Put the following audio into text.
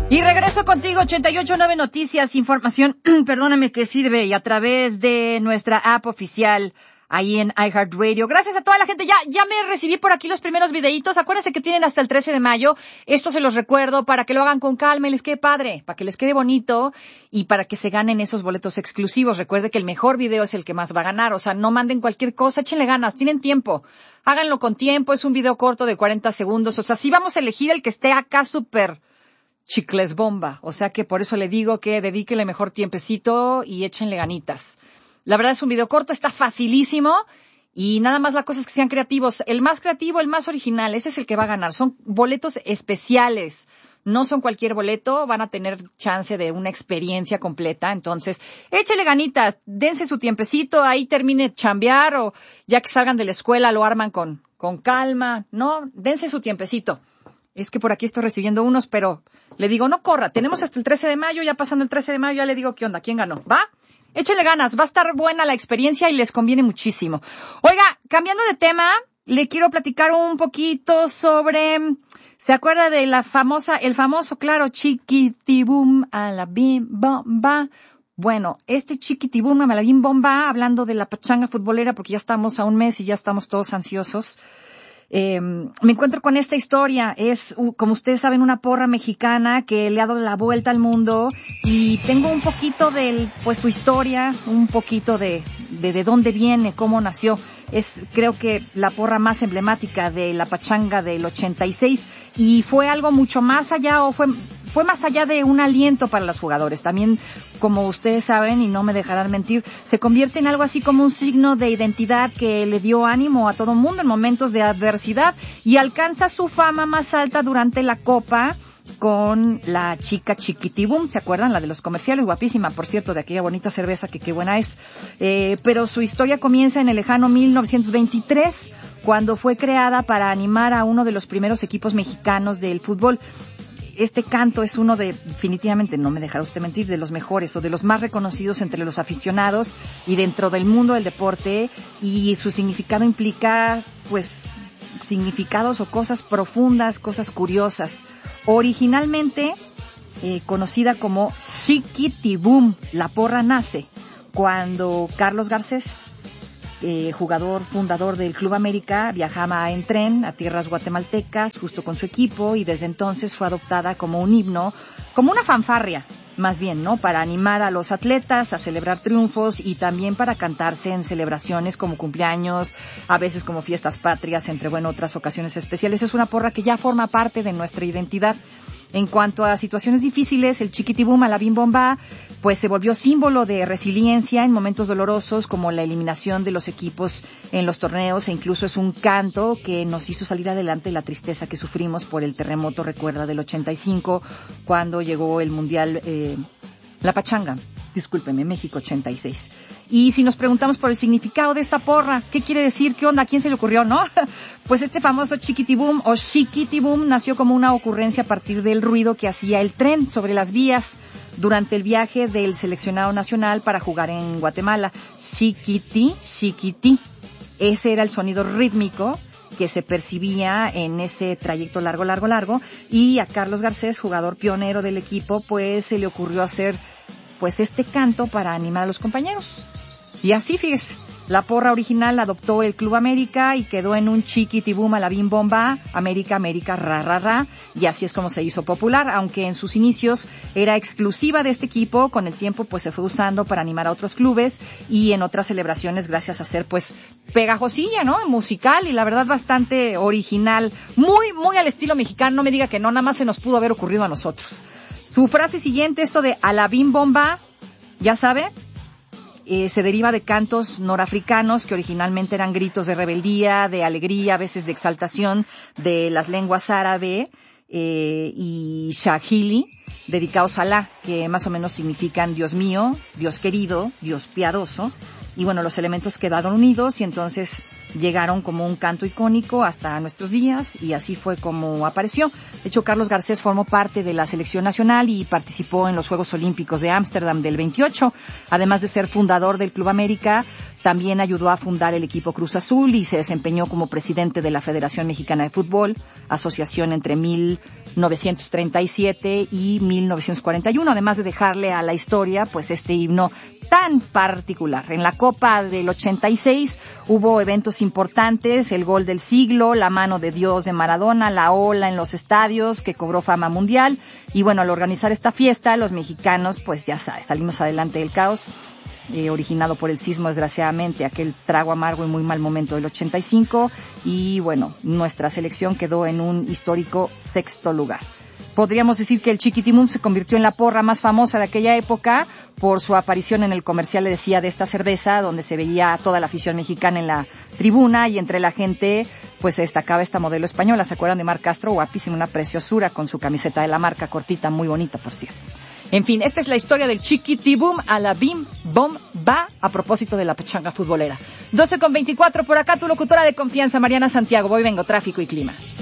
Y regreso contigo, 88.9 Noticias, información, perdóname, que sirve y a través de nuestra app oficial ahí en iHeartRadio. Gracias a toda la gente. Ya me recibí por aquí los primeros videitos. Acuérdense que tienen hasta el 13 de mayo. Esto se los recuerdo para que lo hagan con calma y les quede padre, para que les quede bonito y para que se ganen esos boletos exclusivos. Recuerde que el mejor video es el que más va a ganar. O sea, no manden cualquier cosa, échenle ganas, tienen tiempo. Háganlo con tiempo, es un video corto de 40 segundos. O sea, sí vamos a elegir el que esté acá súper chicles bomba, o sea que por eso le digo que dedíquele mejor tiempecito y échenle ganitas. La verdad es un video corto, está facilísimo y nada más la cosa es que sean creativos. El más creativo, el más original, ese es el que va a ganar. Son boletos especiales, no son cualquier boleto, van a tener chance de una experiencia completa. Entonces, échele ganitas, dense su tiempecito, ahí termine de chambear o ya que salgan de la escuela lo arman con calma, ¿no? Dense su tiempecito. Es que por aquí estoy recibiendo unos, pero le digo, no corra, tenemos hasta el 13 de mayo, ya pasando el 13 de mayo, ya le digo, ¿qué onda? ¿Quién ganó? ¿Va? Échenle ganas, va a estar buena la experiencia y les conviene muchísimo. Oiga, cambiando de tema, le quiero platicar un poquito sobre, ¿se acuerda de el famoso, claro, Chiquitibum a la bim bomba? Bueno, este Chiquitibum a la bim bomba, hablando de la pachanga futbolera, porque ya estamos a un mes y ya estamos todos ansiosos. Me encuentro con esta historia. Es, como ustedes saben, una porra mexicana que le ha dado la vuelta al mundo y tengo un poquito de, pues, su historia, un poquito de dónde viene, cómo nació. Es, creo que, la porra más emblemática de la pachanga del 86 y fue algo mucho más allá o fue más allá de un aliento para los jugadores. También, como ustedes saben, y no me dejarán mentir, se convierte en algo así como un signo de identidad que le dio ánimo a todo el mundo en momentos de adversidad y alcanza su fama más alta durante la Copa con la chica Chiquitibum, ¿se acuerdan? La de los comerciales, guapísima, por cierto, de aquella bonita cerveza que qué buena es. Pero su historia comienza en el lejano 1923, cuando fue creada para animar a uno de los primeros equipos mexicanos del fútbol. Este canto es uno de, definitivamente, no me dejará usted mentir, de los mejores o de los más reconocidos entre los aficionados y dentro del mundo del deporte, y su significado implica, pues, significados o cosas profundas, cosas curiosas. Originalmente conocida como Chiquitibum, la porra nace cuando Carlos Garcés, jugador fundador del Club América, viajaba en tren a tierras guatemaltecas justo con su equipo y desde entonces fue adoptada como un himno, como una fanfarria, más bien, ¿no? Para animar a los atletas a celebrar triunfos y también para cantarse en celebraciones como cumpleaños, a veces como fiestas patrias, entre, bueno, otras ocasiones especiales. Es una porra que ya forma parte de nuestra identidad. En cuanto a situaciones difíciles, el Chiquitibum a la bim bomba, pues se volvió símbolo de resiliencia en momentos dolorosos como la eliminación de los equipos en los torneos, e incluso es un canto que nos hizo salir adelante de la tristeza que sufrimos por el terremoto, recuerda, del 85, cuando llegó el Mundial, la pachanga, discúlpeme, México 86. Y si nos preguntamos por el significado de esta porra, ¿qué quiere decir? ¿Qué onda? ¿A quién se le ocurrió, no? Pues este famoso Chiquitibum o Chiquitibum nació como una ocurrencia a partir del ruido que hacía el tren sobre las vías durante el viaje del seleccionado nacional para jugar en Guatemala. Chiquiti, chiquiti. Ese era el sonido rítmico que se percibía en ese trayecto largo, y a Carlos Garcés, jugador pionero del equipo, pues se le ocurrió hacer pues este canto para animar a los compañeros. Y así, fíjese, la porra original adoptó el Club América y quedó en un Chiquitibum a la bim bomba, América, América, ra, ra, ra, y así es como se hizo popular, aunque en sus inicios era exclusiva de este equipo. Con el tiempo pues se fue usando para animar a otros clubes y en otras celebraciones gracias a ser pues pegajosilla, ¿no? Musical y la verdad bastante original, muy, muy al estilo mexicano. No me diga que no, nada más se nos pudo haber ocurrido a nosotros. Su frase siguiente, esto de a la bim bomba, ya sabe, se deriva de cantos norafricanos que originalmente eran gritos de rebeldía, de alegría, a veces de exaltación, de las lenguas árabe y Swahili, dedicados a Alá, que más o menos significan Dios mío, Dios querido, Dios piadoso. Y bueno, los elementos quedaron unidos y entonces llegaron como un canto icónico hasta nuestros días y así fue como apareció. De hecho, Carlos Garcés formó parte de la selección nacional y participó en los Juegos Olímpicos de Ámsterdam del 28. Además de ser fundador del Club América, también ayudó a fundar el equipo Cruz Azul y se desempeñó como presidente de la Federación Mexicana de Fútbol, asociación entre 1937 y 1941, además de dejarle a la historia pues este himno tan particular. En la Copa del 86 hubo eventos importantes, el gol del siglo, la mano de Dios de Maradona, la ola en los estadios que cobró fama mundial y bueno, al organizar esta fiesta los mexicanos pues ya sabes, salimos adelante del caos originado por el sismo, desgraciadamente, aquel trago amargo y muy mal momento del 85 y bueno, nuestra selección quedó en un histórico 6º lugar. Podríamos decir que el Chiquitimum se convirtió en la porra más famosa de aquella época por su aparición en el comercial, le decía, de esta cerveza, donde se veía a toda la afición mexicana en la tribuna y entre la gente pues se destacaba esta modelo española. ¿Se acuerdan de Mar Castro? Guapísima, una preciosura con su camiseta de la marca cortita, muy bonita por cierto. En fin, esta es la historia del Chiquitibum a la Bim Bom Ba a propósito de la pachanga futbolera. 12:24 por acá, tu locutora de confianza, Mariana Santiago. Voy, vengo, tráfico y clima.